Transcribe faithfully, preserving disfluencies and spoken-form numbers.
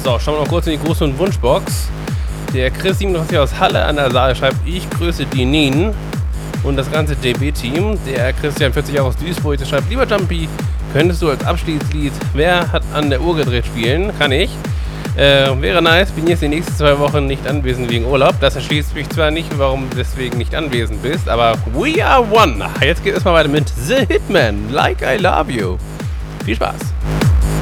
So, schauen wir noch kurz in die große Wunschbox. Der Chris siebenunddreißig aus Halle an der Saale schreibt, ich grüße die Nin und das ganze D B-Team. Der Christian vierzig Jahre aus Duisburg, der schreibt, lieber Jumpy, könntest du als Abschiedslied Wer hat an der Uhr gedreht spielen? Kann ich. Äh, wäre nice, bin jetzt die nächsten zwei Wochen nicht anwesend wegen Urlaub. Das erschließt mich zwar nicht, warum du deswegen nicht anwesend bist, aber we are one. Jetzt geht es mal weiter mit The Hitman, Like I Love You. Viel Spaß.